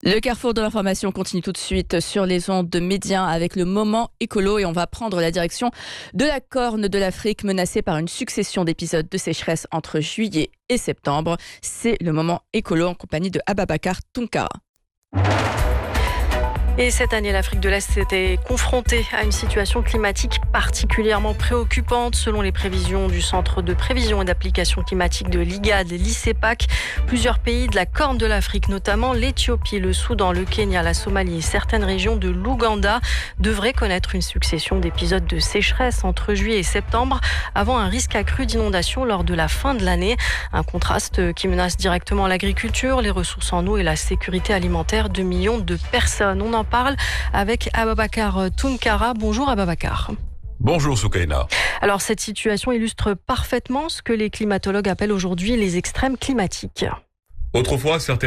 Le carrefour de l'information continue tout de suite sur les ondes de Média avec le moment écolo et on va prendre la direction de la Corne de l'Afrique menacée par une succession d'épisodes de sécheresse entre juillet et septembre. C'est le moment écolo en compagnie de Ababakar Tounkara. Et cette année, l'Afrique de l'Est était confrontée à une situation climatique particulièrement préoccupante. Selon les prévisions du Centre de prévision et d'application climatique de l'IGAD, l'ICEPAC, plusieurs pays de la Corne de l'Afrique, notamment l'Éthiopie, le Soudan, le Kenya, la Somalie et certaines régions de l'Ouganda, devraient connaître une succession d'épisodes de sécheresse entre juillet et septembre, avant un risque accru d'inondation lors de la fin de l'année. Un contraste qui menace directement l'agriculture, les ressources en eau et la sécurité alimentaire de millions de personnes. On en parle avec Ababakar Tounkara. Bonjour Ababakar. Bonjour Soukaina. Alors cette situation illustre parfaitement ce que les climatologues appellent aujourd'hui les extrêmes climatiques. Autrefois, certaines